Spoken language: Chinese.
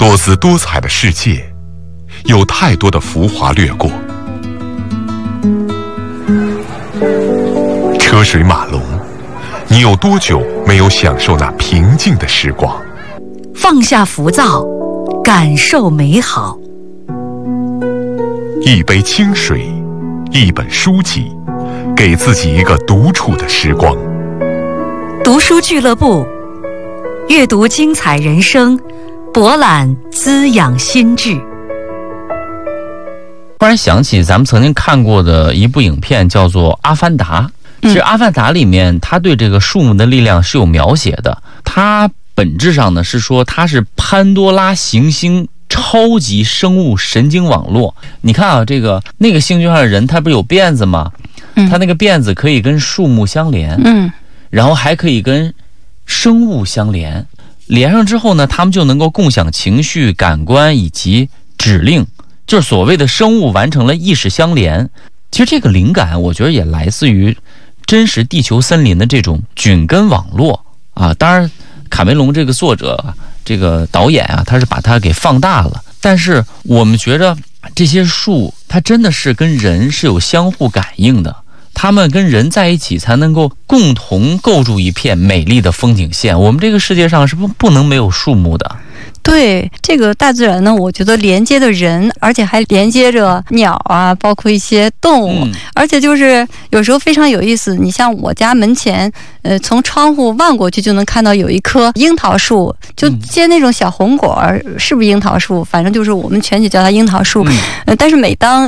多姿多彩的世界，有太多的浮华掠过。车水马龙，你有多久没有享受那平静的时光？ 放下浮躁，感受美好。 一杯清水，一本书籍，给自己一个独处的时光。 读书俱乐部，阅读精彩人生，博览滋养心智。 突然想起咱们曾经看过的一部影片，叫做《阿凡达》。其实《阿凡达》里面，它对这个树木的力量是有描写的。它本质上呢是说，它是潘多拉行星超级生物神经网络。你看啊，那个星球上的人，他不是有辫子吗？他那个辫子可以跟树木相连，然后还可以跟生物相连。连上之后呢，他们就能够共享情绪、感官以及指令，就是所谓的生物完成了意识相连。其实这个灵感，我觉得也来自于真实地球森林的这种菌根网络啊。当然，卡梅隆这个作者、这个导演啊，他是把它给放大了。但是我们觉得这些树，它真的是跟人是有相互感应的。他们跟人在一起，才能够共同构筑一片美丽的风景线。我们这个世界上是不能没有树木的。 对，这个大自然呢，我觉得连接着人，而且还连接着鸟啊，包括一些动物，而且就是有时候非常有意思。你像我家门前，从窗户望过去就能看到有一棵樱桃树，就结那种小红果，是不是樱桃树？反正就是我们全体叫它樱桃树。但是每当